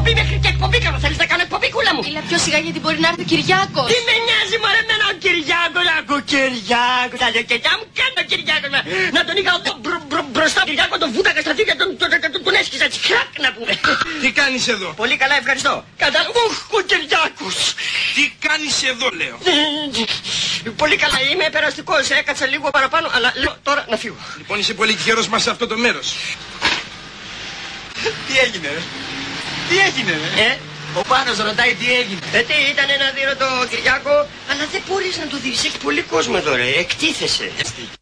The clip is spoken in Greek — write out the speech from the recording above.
εκπομπή μέχρι και εκπομπή κάνω. Θέλεις να κάνω εκπομπή, κούλα μου? Έλα πιο σιγά γιατί μπορεί να έρθει ο Κυριάκος. Τι με νοιάζει μωρέ εμένα ο Κυριάκος, ακού Κυριάκος. Θα λέω και για μου κάνει ο Κυριάκος. Να τον είχα εδώ μπροστά Κυριάκο, τον βούτακα στα θήκια, τον έσχιζα έτσι χρακ να πούμε. Τι κάνεις εδώ? Πολύ καλά, ευχαριστώ. Κατάλαβα, ο Κυριάκος. Τι κάνεις εδώ, λέω? Πολύ καλά, είμαι περαστικός, έκατσα λίγο παραπάνω, αλλά λέω τώρα να φύγω. Λοιπόν, είσαι πολύ τυχερός μας σε αυτό το μέρος. Τι έγινε, ρε? Τι έγινε, ρε? Ο Πάνος ρωτάει τι έγινε. Τι ήταν ένα δίρο το Κυριάκο, αλλά δεν μπορείς να το δεις, έχει πολύ κόσμο εδώ ρε, εκτίθεσαι.